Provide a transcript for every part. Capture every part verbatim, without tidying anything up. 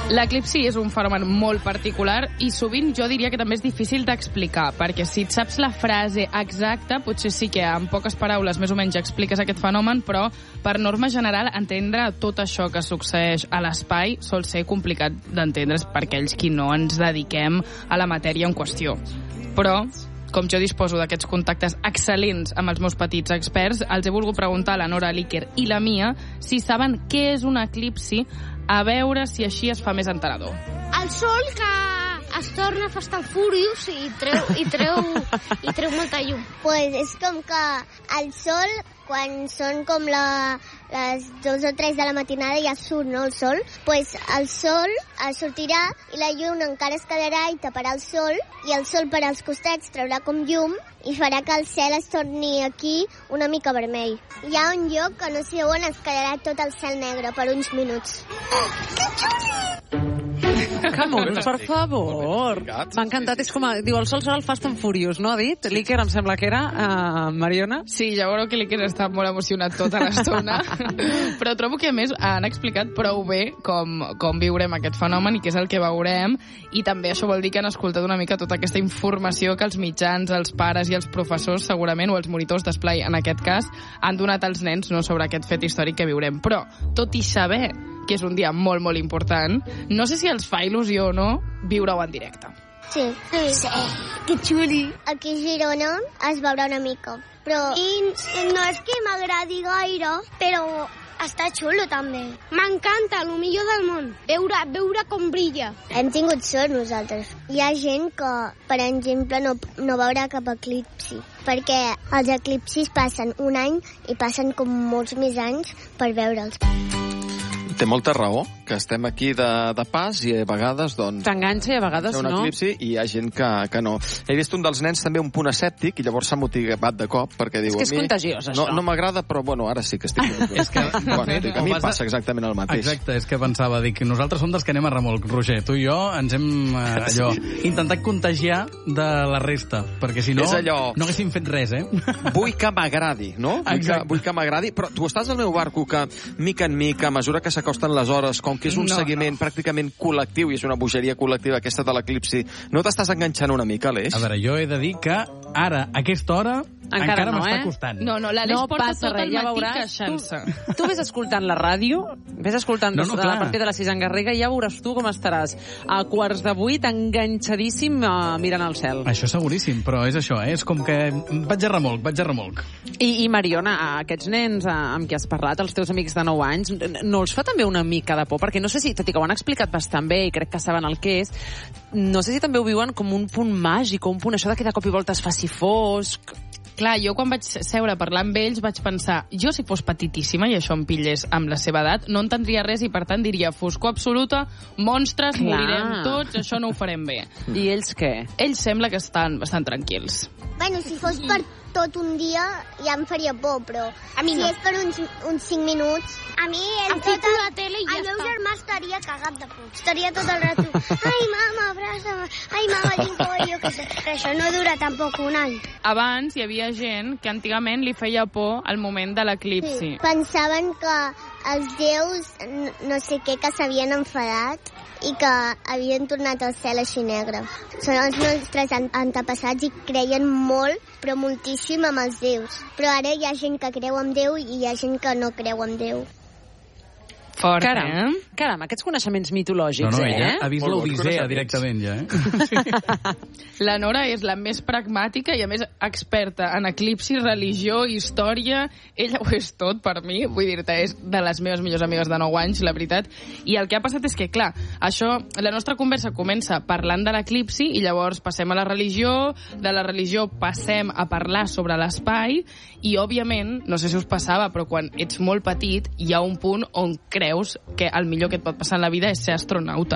L'eclipsi és un fenomen molt particular i sovint jo diria que també és difícil d'explicar, perquè si et saps la frase exacta, potser sí que en poques paraules més o menys expliques aquest fenomen, però per norma general entendre tot això que succeeix a l'espai sol ser complicat d'entendre per aquells qui no ens dediquem a la matèria en qüestió. Però com jo disposo d'aquests contactes excel·lents amb els meus petits experts, els he volgut preguntar a la Nora Líquer i la Mia si saben què és un eclipsi, a veure si així es fa més entenedor. El sol que es torna Fast and Furious i treu, i treu, i treu molta llum. Pues és com que el sol, quan són com la, les dos o tres de la matinada ja surt, no, el sol, pues el sol sortirà i la llum encara es quedarà i taparà el sol, i el sol per als costats traurà com llum i farà que el cel es torni aquí una mica vermell. Hi ha un lloc que no sé on es quedarà tot el cel negre per uns minuts. Que xuli! Camons, per favor. M'ha encantat. És com a, diu, el sol serà el Fast and Furious, no ha dit? Líquer, em sembla que era, uh, Mariona? Sí, ja veureu que Líquer està molt emocionat tota l'estona. Però trobo que, a més, han explicat prou bé com, com viurem aquest fenomen i què és el que veurem. I també això vol dir que han escoltat una mica tota aquesta informació que els mitjans, els pares i els professors, segurament, o els monitors d'esplai, en aquest cas, han donat als nens, no, sobre aquest fet històric que viurem. Però, tot i saber que és un dia molt, molt important, no sé si els fa il·lusió o no viure-ho en directe. Sí. Sí. Sí. Que xuli. Aquí a Girona es veurà una mica. Però... I no és que m'agradi gaire, però està xulo també. M'encanta, el millor del món. Veure, veure com brilla. Hem tingut sort nosaltres. Hi ha gent que, per exemple, no, no veurà cap eclipsi, perquè els eclipsis passen un any i passen com molts més anys per veure'ls. Té molta raó, que estem aquí de, de pas i a vegades, doncs... T'enganxa i a vegades un no. eclipsi i hi ha gent que, que no. He vist un dels nens també un punt escèptic i llavors s'ha motivat de cop perquè diu... És que és contagiós, això. No, no m'agrada, però bueno, ara sí que estic... és que, bueno, fet, a mi em passa exactament el mateix. Exacte, és que pensava, dic, nosaltres som dels que anem a remolc, Roger. Tu i jo ens hem eh, allò, intentat contagiar de la resta, perquè si no, allò... no haguéssim fet res, eh? Vull que m'agradi, no? Vull que, vull que m'agradi, però tu estàs al meu barco que, mica en mica, a mesura que s'acosten les hores, com que és un no, seguiment no. pràcticament col·lectiu, i és una bogeria col·lectiva aquesta de l'eclipsi, no t'estàs enganxant una mica, Aleix? A veure, jo he de dir que ara, a aquesta hora, encara, encara no, m'està eh? costant. No, no, l'Aleix no porta tot res, el ja matí veuràs. queixant-se. Tu, tu ves escoltant la ràdio, ves escoltant no, no, a partir de les sis en Garriga i ja veuràs tu com estaràs a quarts de vuit enganxadíssim uh, mirant al cel. Això seguríssim, però és això, eh? És com que vaig a remolc, vaig a remolc. I, i Mariona, aquests nens uh, amb qui has parlat, els teus amics de nou anys, no els fa també una mica de por? Perquè no sé si, tot i que ho han explicat bastant bé i crec que saben el que és, no sé si també ho viuen com un punt màgic, un punt això de que de cop i volta es faci fosc. Clar, jo quan vaig seure a parlar amb ells vaig pensar, jo si fos petitíssima i això em pillés amb la seva edat, no entendria res i per tant diria foscor absoluta, monstres, Clar. morirem tots, això no ho farem bé. I ells què? Ells sembla que estan bastant tranquils. Bueno, si fos per tot un dia ja em faria por, però a mi no. Si és per uns, uns cinc minuts... A mi em fico la tele i ja el està. El meu germà estaria cagat de por. Estaria tot el rato, ai, mama, abraça'm, ai, mama, tinc por, jo què sé. Però això no dura tampoc un any. Abans hi havia gent que antigament li feia por al moment de l'eclipsi. Sí. Pensaven que els déus, no sé què, que s'havien enfadat i que havien tornat al cel així negre. Són els nostres antepassats i creien molt, però moltíssim amb els déus. Però ara hi ha gent que creu en Déu i hi ha gent que no creu en Déu. Fort, caram, eh? Caram, aquests coneixements mitològics, no, no, eh? Ella ha vist l'Odissea directament, ja, eh? La Nora és la més pragmàtica i, a més, experta en eclipsi, religió, història. Ella ho és tot, per mi. Vull dir-te, és de les meves millors amigues de nou anys, la veritat. I el que ha passat és que, clar, això, la nostra conversa comença parlant de l'eclipsi i llavors passem a la religió, de la religió passem a parlar sobre l'espai i, òbviament, no sé si us passava, però quan ets molt petit hi ha un punt on creus que el millor que et pot passar en la vida és ser astronauta.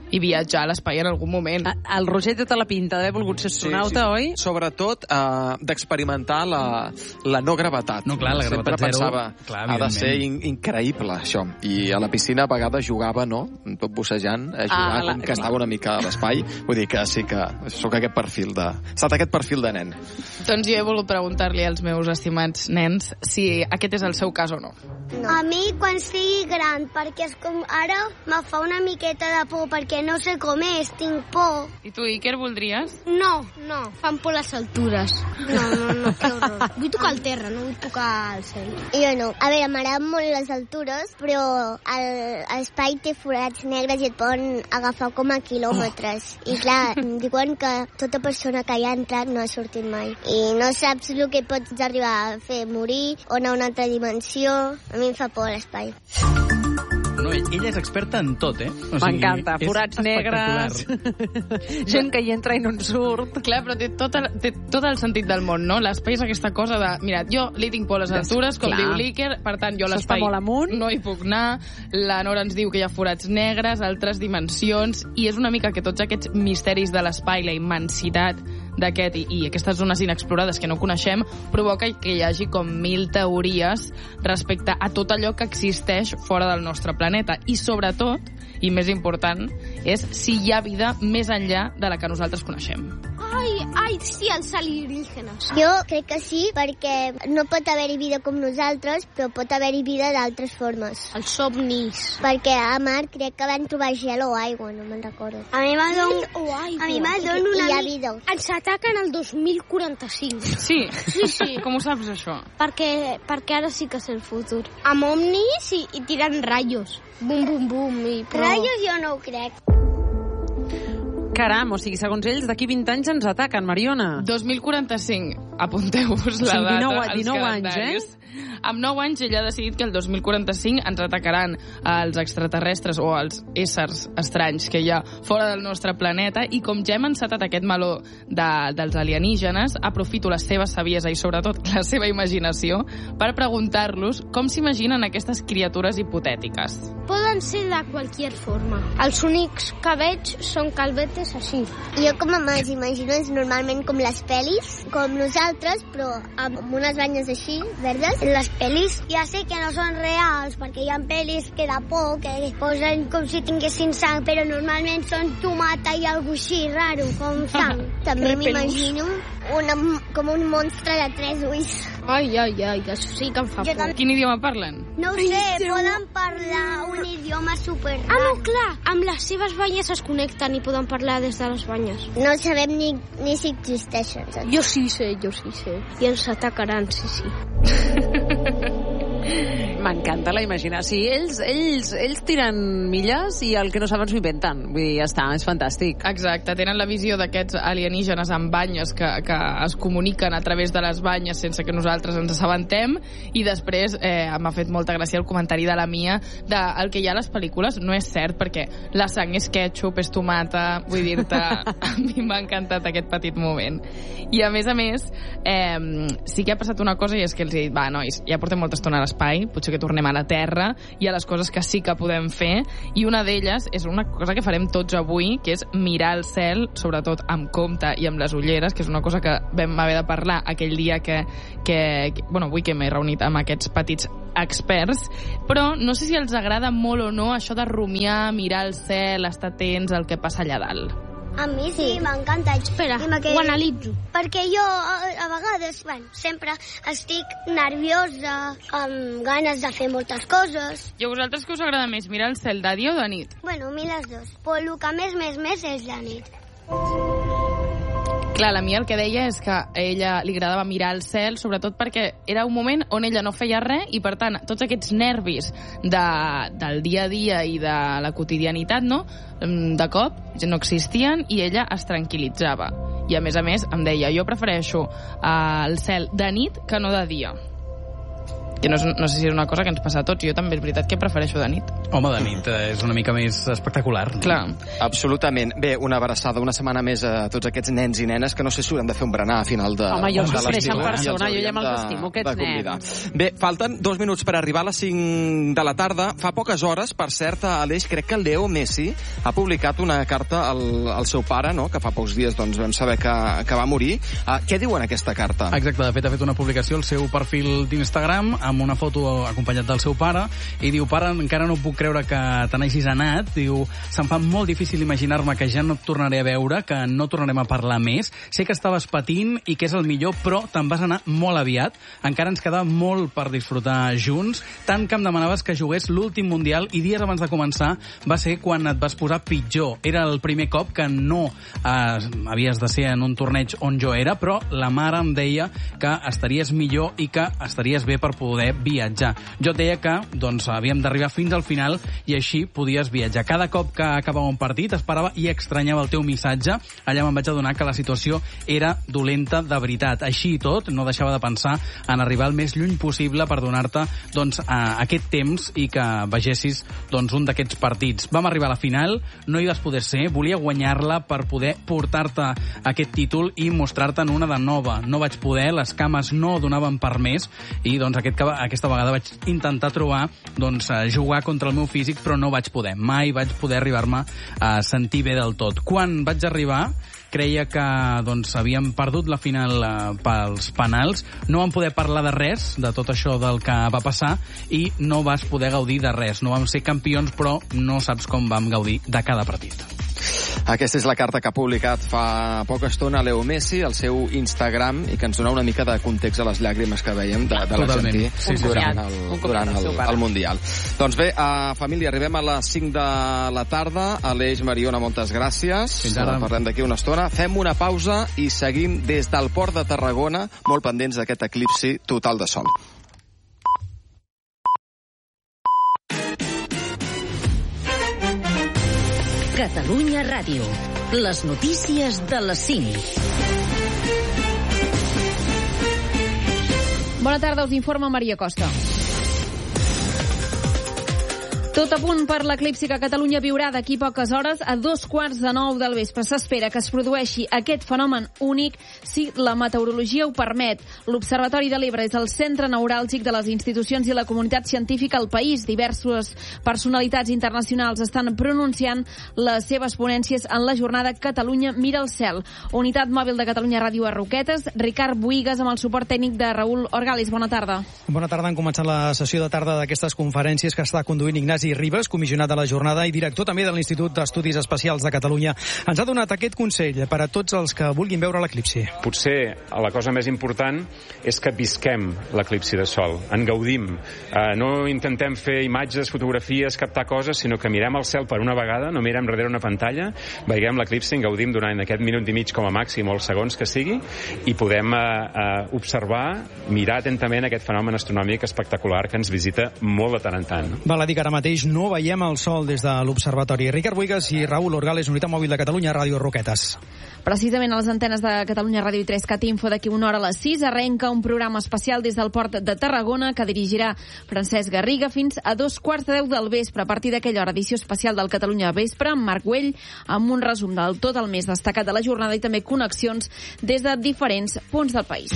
i viatjar a l'espai en algun moment. El Roger té tota la pinta d'haver volgut ser astronauta, sí, sí, sí. oi? Sobretot uh, d'experimentar la, la no gravetat. No, clar, la gravetat Sempre zero. Pensava, clar, ha de ser in increïble, això. I a la piscina a vegades jugava, no?, tot bussejant, a jugar ah, la... com que estava una mica a l'espai. Vull dir que sí que sóc aquest perfil de... He estat aquest perfil de nen. Doncs jo he volgut preguntar-li als meus estimats nens si aquest és el seu cas o no. No. A mi quan sigui gran, perquè és com ara me fa una miqueta de por, perquè no sé com és, tinc por. I tu, Iker, voldries? No, no, fan por les altures. No, no, no, que horror. Vull tocar el terra, no vull tocar el cel. Jo no. A veure, m'agraden molt les altures, però l'espai té forats negres i et poden agafar com a quilòmetres. Oh. I clar, diuen que tota persona que hi ha entrat no ha sortit mai. I no saps el que pots arribar a fer, morir o anar a una altra dimensió. A mi em fa por l'espai. No, ella és experta en tot, eh? O sigui, m'encanta, forats negres, gent que hi entra i no en surt. Clar, però té tot, el, té tot el sentit del món, no? L'espai és aquesta cosa de, mira, jo li tinc por a les altures, com Clar. diu l'Iker, per tant, jo a l'espai no hi puc anar, la Nora ens diu que hi ha forats negres, altres dimensions, i és una mica que tots aquests misteris de l'espai, la immensitat d'aquest i, i aquestes zones inexplorades que no coneixem, provoca que hi hagi com mil teories respecte a tot allò que existeix fora del nostre planeta. I sobretot, i més important, és si hi ha vida més enllà de la que nosaltres coneixem. Ai, ai, sí, els alienígenes. Jo crec que sí, perquè no pot haver-hi vida com nosaltres, però pot haver-hi vida d'altres formes. Els somnis. Perquè a Mart crec que van trobar gel o aigua, no me'n recordo. A mi m'ha donat una... I hi ha vida. Ens ataquen el dos mil quaranta-cinc. Sí? Sí, sí. Com ho saps, això? Perquè, perquè ara sí que és el futur. Amb omnis i, i tiren ratllos. Bum, bum, bum. I però... Ratllos jo no ho crec. Caram, o sigui, segons ells, d'aquí vint anys ens ataquen, Mariona. dos mil quaranta-cinc, apunteu-vos la sí, data dinou, als dinou calendaris. Anys, eh? Amb nou anys ella ha decidit que el dos mil quaranta-cinc ens atacaran els extraterrestres o els éssers estranys que hi ha fora del nostre planeta, i com ja hem encetat aquest meló de, dels alienígenes, aprofito la seva saviesa i sobretot la seva imaginació per preguntar-los com s'imaginen aquestes criatures hipotètiques. Poden ser de qualsevol forma. Els únics que veig són calvetes així. Jo com a me'ls imagino és normalment com les pel·lis, com nosaltres, però amb unes banyes així, verdes. Les pel·lis ja sé que no són reals, perquè hi ha pel·lis que de por, que posen com si tinguessin sang, però normalment són tomata i algo així raro, com sang. També m'imagino una, com un monstre de tres ulls. Ai, ai, ai, això sí que em fa por. Quin idioma parlen? No ho sé, poden parlar un idioma super Ah, no, clar, amb les seves banyes es connecten i poden parlar des de les banyes. No sabem ni, ni si existeixen. Saps? Jo sí sé, jo sí sé. I ens atacaran, sí, sí. M'encanta la imaginació. Ells, ells, ells tiren milles i el que no saben s'ho inventen. Vull dir, ja està, és fantàstic. Exacte, tenen la visió d'aquests alienígenes amb banyes que, que es comuniquen a través de les banyes sense que nosaltres ens assabentem, i després eh, m'ha fet molta gràcia el comentari de la Mia de el que hi ha a les pel·lícules no és cert, perquè la sang és ketchup, és tomata, vull dir-te, a mi m'ha encantat aquest petit moment. I a més a més, eh, sí que ha passat una cosa, i és que els he dit, va, nois, ja portem molta estona a l'espai, potser que tornem a la Terra i a les coses que sí que podem fer, i una d'elles és una cosa que farem tots avui, que és mirar el cel, sobretot amb compte i amb les ulleres, que és una cosa que vam haver de parlar aquell dia que, que, que bueno, avui que m'he reunit amb aquests petits experts, però no sé si els agrada molt o no això de rumiar, mirar el cel, estar atents al que passa allà dalt. A mi sí, sí. m'encanta. Espera, ho analitzo. Perquè jo, a, a vegades, bueno, sempre estic nerviosa, amb ganes de fer moltes coses. I a vosaltres què us agrada més, mirar el cel de dia o de nit? Bueno, a mi les dues. Però el que més, més, més és la nit. Clar, la Mia el que deia és que a ella li agradava mirar el cel, sobretot perquè era un moment on ella no feia res i, per tant, tots aquests nervis de, del dia a dia i de la quotidianitat, no?, de cop ja no existien i ella es tranquil·litzava. I, a més a més, em deia, jo prefereixo eh, el cel de nit que no de dia. que no, és, no sé si és una cosa que ens passa a tots. Jo també és veritat que prefereixo de nit. Home, de nit és una mica més espectacular. Clar. Absolutament. Bé, una abraçada, una setmana més a tots aquests nens i nenes que no sé si haurem de fer un berenar a final de... Home, jo els de coneixen en persona, jo ja me'ls estimo, aquests nens. Bé, falten dos minuts per arribar a les cinc de la tarda. Fa poques hores, per cert, a Aleix, crec que el Leo Messi ha publicat una carta al, al seu pare, no?, que fa pocs dies doncs, vam saber que, que va morir. Uh, què diu en aquesta carta? Exacte, de fet ha fet una publicació al seu perfil d'Instagram amb una foto acompanyat del seu pare i diu: pare, encara no puc creure que te n'hagis anat. Diu: se'm fa molt difícil imaginar-me que ja no et tornaré a veure, que no tornarem a parlar més. Sé que estaves patint i que és el millor, però te'n vas anar molt aviat. Encara ens quedava molt per disfrutar junts. Tant que em demanaves que jugués l'últim Mundial i dies abans de començar va ser quan et vas posar pitjor. Era el primer cop que no eh, havies de ser en un torneig on jo era, però la mare em deia que estaries millor i que estaries bé per poder viatjar. Jo et deia que doncs, havíem d'arribar fins al final i així podies viatjar. Cada cop que acabava un partit esperava i extranyava el teu missatge. Allà me'n vaig adonar que la situació era dolenta de veritat. Així i tot, no deixava de pensar en arribar el més lluny possible per donar-te doncs, a aquest temps i que vegessis doncs, un d'aquests partits. Vam arribar a la final, no hi vas poder ser, volia guanyar-la per poder portar-te aquest títol i mostrar-te'n una de nova. No vaig poder, les cames no donaven per més i doncs, aquest, aquesta vegada vaig intentar trobar doncs, jugar contra el meu físic, però no vaig poder. Mai vaig poder arribar-me a sentir bé del tot. Quan vaig arribar, creia que doncs, havíem perdut la final eh, pels penals, no vam poder parlar de res, de tot això del que va passar, i no vas poder gaudir de res. No vam ser campions, però no saps com vam gaudir de cada partit. Aquesta és la carta que ha publicat fa poca estona Leo Messi al seu Instagram i que ens dona una mica de context a les llàgrimes que veiem de, de l'argentí sí, sí, durant, el, durant el, el Mundial. Doncs bé, uh, família, arribem a les cinc de la tarda. Aleix, Mariona, moltes gràcies. Fins ara. Parlem d'aquí una estona. Fem una pausa i seguim des del Port de Tarragona, molt pendents d'aquest eclipsi total de sol. Catalunya Ràdio. Les notícies de les cinc. Bona tarda, us informa Maria Costa. Tot a punt per l'eclipsi que Catalunya viurà d'aquí poques hores. A dos quarts de nou del vespre s'espera que es produeixi aquest fenomen únic si la meteorologia ho permet. L'Observatori de l'Ebre és el centre neuràlgic de les institucions i la comunitat científica al país. Diverses personalitats internacionals estan pronunciant les seves ponències en la jornada Catalunya mira el cel. Unitat mòbil de Catalunya Ràdio a Roquetes, Ricard Buigas amb el suport tècnic de Raül Orgales. Bona tarda. Bona tarda. Han començat la sessió de tarda d'aquestes conferències que està conduint Ignasi Ribes, comissionat de la jornada i director també de l'Institut d'Estudis Espacials de Catalunya. Ens ha donat aquest consell per a tots els que vulguin veure l'eclipsi. Potser la cosa més important és que visquem l'eclipsi de sol, en gaudim. Eh, no intentem fer imatges, fotografies, captar coses, sinó que mirem el cel per una vegada, no mirem darrere una pantalla, veiem l'eclipsi, en gaudim durant aquest minut i mig com a màxim o els segons que sigui i podem eh, eh, observar, mirar atentament aquest fenomen astronòmic espectacular que ens visita molt de tant en tant. Val a dir que ara mateix no veiem el sol des de l'Observatori. Ricard Buigas i Raül Orgales, Unitat Mòbil de Catalunya, Ràdio Roquetes. Precisament a les antenes de Catalunya Ràdio i tres Cat Info d'aquí una hora a les sis arrenca un programa especial des del Port de Tarragona que dirigirà Francesc Garriga fins a dos quarts de deu del vespre. A partir d'aquella hora, edició especial del Catalunya Vespre, amb Marc Güell, amb un resum del tot el més destacat de la jornada i també connexions des de diferents punts del país.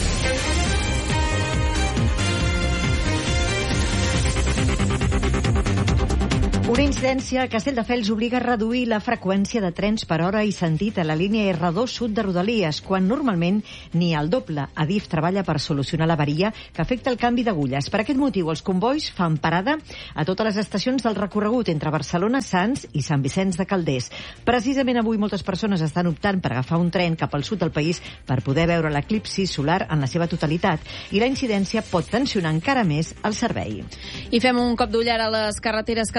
Una incidència a Castelldefels obliga a reduir la freqüència de trens per hora i sentit a la línia erre dos sud de Rodalies, quan normalment n'hi ha el doble. Adif treballa per solucionar l'avaria que afecta el canvi d'agulles. Per aquest motiu, els convois fan parada a totes les estacions del recorregut entre Barcelona, Sants i Sant Vicenç de Calders. Precisament avui moltes persones estan optant per agafar un tren cap al sud del país per poder veure l'eclipsi solar en la seva totalitat, i la incidència pot tensionar encara més el servei. I fem un cop d'ull ara a les carreteres catalanes.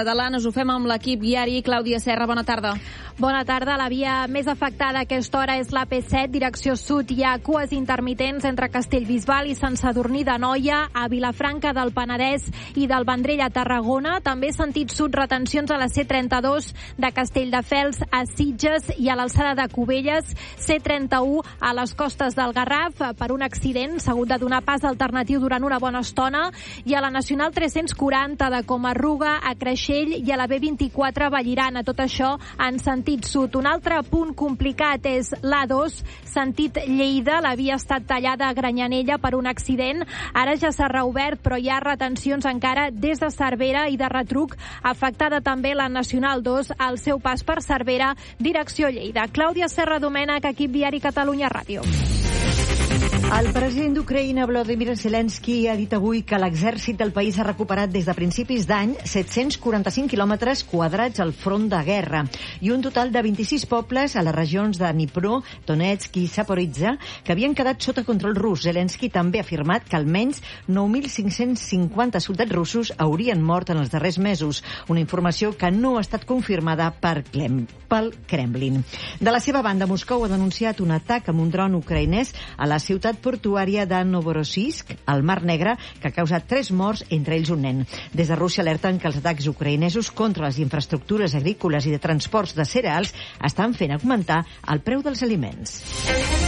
Ho fem amb l'equip viari. Clàudia Serra, bona tarda. Bona tarda. La via més afectada a aquesta hora és l'A P set, direcció sud. Hi ha cues intermitents entre Castellbisbal i Sant Sadurní d'Anoia, a Vilafranca del Penedès i del Vendrell a Tarragona. També sentit sud, retencions a la C trenta-dos de Castelldefels a Sitges i a l'alçada de Cubelles, C trenta-u a les costes del Garraf per un accident. S'ha hagut de donar pas alternatiu durant una bona estona, i a la Nacional tres-cents quaranta de Comarruga a Creixell i a la B vint-i-quatre a Vallirana. Tot això en sentit sud. Un altre punt complicat és l'A dos, sentit Lleida. La via ha estat tallada a Granyanella per un accident. Ara ja s'ha reobert, però hi ha retencions encara des de Cervera i de retruc. Afectada també la Nacional dos al seu pas per Cervera, direcció Lleida. Clàudia Serra Domènech, equip viari Catalunya Ràdio. El president d'Ucraïna, Volodymyr Zelensky, ha dit avui que l'exèrcit del país ha recuperat des de principis d'any set-cents quaranta-cinc quilòmetres quadrats al front de guerra i un total de vint-i-sis pobles a les regions de Dnipro, Donetsk i Zaporizhzhia que havien quedat sota control rus. Zelensky també ha afirmat que almenys nou mil cinc-cents cinquanta soldats russos haurien mort en els darrers mesos, una informació que no ha estat confirmada per Klem, pel Kremlin. De la seva banda, Moscou ha denunciat un atac amb un dron ucraïnès a la ciutat portuària de Novorossiysk, al Mar Negre, que ha causat tres morts, entre ells un nen. Des de Rússia alerten que els atacs ucraïnesos contra les infraestructures agrícoles i de transports de cereals estan fent augmentar el preu dels aliments.